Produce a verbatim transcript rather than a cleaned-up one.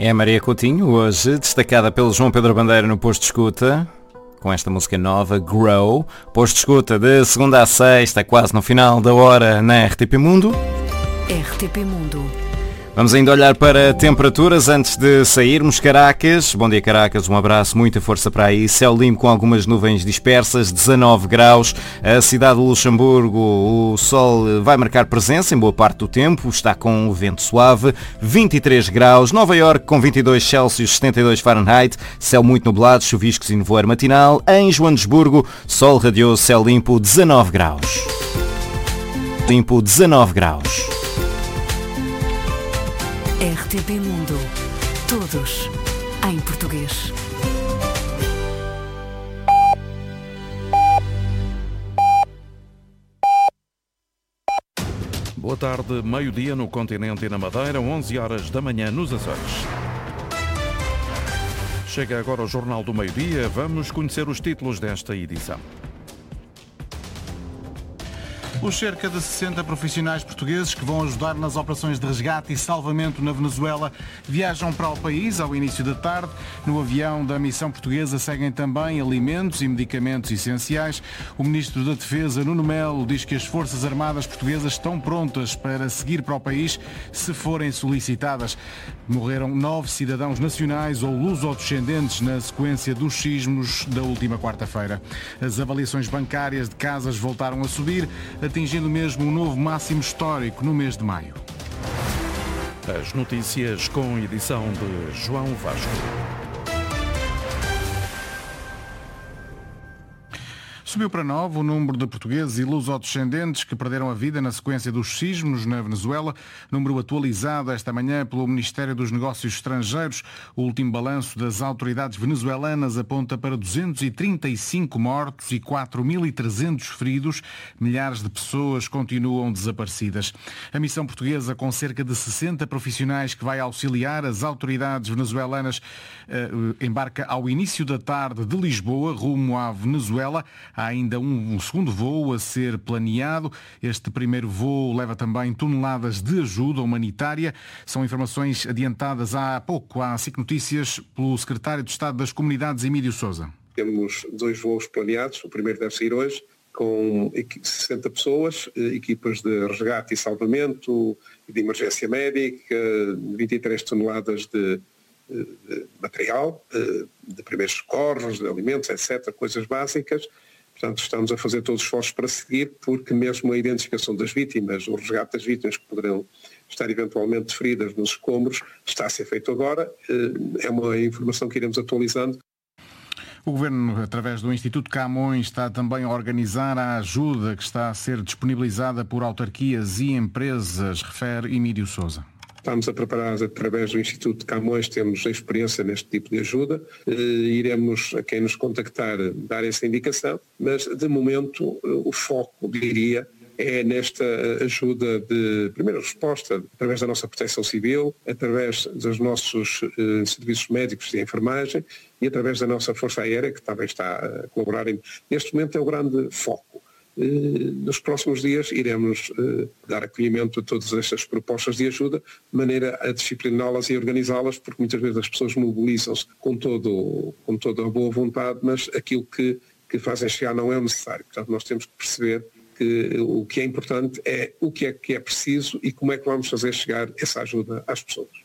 É a Maria Coutinho, hoje destacada pelo João Pedro Bandeira no Posto de Escuta, com esta música nova, Grow. Posto de Escuta de segunda a sexta, quase no final da hora, na R T P Mundo. R T P Mundo. Vamos ainda olhar para temperaturas antes de sairmos. Caracas, bom dia Caracas, um abraço, muita força para aí. Céu limpo com algumas nuvens dispersas, dezanove graus. A cidade de Luxemburgo, o sol vai marcar presença em boa parte do tempo, está com o vento suave, vinte e três graus. Nova Iorque com vinte e dois Celsius, setenta e dois Fahrenheit, céu muito nublado, chuviscos e nevoeiro matinal. Em Joanesburgo, sol radioso, céu limpo, dezanove graus. Limpo, dezanove graus. R T P Mundo. Todos em português. Boa tarde, meio-dia no continente e na Madeira, onze horas da manhã nos Açores. Chega agora o Jornal do Meio-Dia, vamos conhecer os títulos desta edição. Os cerca de sessenta profissionais portugueses que vão ajudar nas operações de resgate e salvamento na Venezuela viajam para o país ao início da tarde. No avião da missão portuguesa seguem também alimentos e medicamentos essenciais. O Ministro da Defesa, Nuno Melo, diz que as Forças Armadas portuguesas estão prontas para seguir para o país se forem solicitadas. Morreram nove cidadãos nacionais ou luso-descendentes na sequência dos sismos da última quarta-feira. As avaliações bancárias de casas voltaram a subir, atingindo mesmo um novo máximo histórico no mês de maio. As notícias com edição de João Vasco. Subiu para nove o número de portugueses e luso-descendentes que perderam a vida na sequência dos sismos na Venezuela, número atualizado esta manhã pelo Ministério dos Negócios Estrangeiros. O último balanço das autoridades venezuelanas aponta para duzentos e trinta e cinco mortos e quatro mil e trezentos feridos. Milhares de pessoas continuam desaparecidas. A missão portuguesa, com cerca de sessenta profissionais que vai auxiliar as autoridades venezuelanas, embarca ao início da tarde de Lisboa, rumo à Venezuela. Há ainda um, um segundo voo a ser planeado. Este primeiro voo leva também toneladas de ajuda humanitária. São informações adiantadas há pouco à SIC Notícias pelo Secretário de Estado das Comunidades, Emílio Sousa. Temos dois voos planeados. O primeiro deve sair hoje, com sessenta pessoas, equipas de resgate e salvamento, de emergência médica, vinte e três toneladas de, de material, de primeiros socorros, de alimentos, etcétera, coisas básicas. Portanto, estamos a fazer todos os esforços para seguir, porque mesmo a identificação das vítimas, o resgate das vítimas que poderão estar eventualmente feridas nos escombros, está a ser feito agora. É uma informação que iremos atualizando. O Governo, através do Instituto Camões, está também a organizar a ajuda que está a ser disponibilizada por autarquias e empresas, refere Emílio Sousa. Estamos a preparar, através do Instituto de Camões, temos experiência neste tipo de ajuda. Iremos, a quem nos contactar, dar essa indicação, mas de momento o foco, diria, é nesta ajuda de primeira resposta, através da nossa proteção civil, através dos nossos eh, serviços médicos de enfermagem e através da nossa Força Aérea, que também está a colaborar. Neste momento é o grande foco. Nos próximos dias iremos uh, dar acolhimento a todas estas propostas de ajuda, de maneira a discipliná-las e organizá-las, porque muitas vezes as pessoas mobilizam-se com, todo, com toda a boa vontade, mas aquilo que, que fazem chegar não é o necessário. Portanto, nós temos que perceber que o que é importante é o que é que é preciso e como é que vamos fazer chegar essa ajuda às pessoas.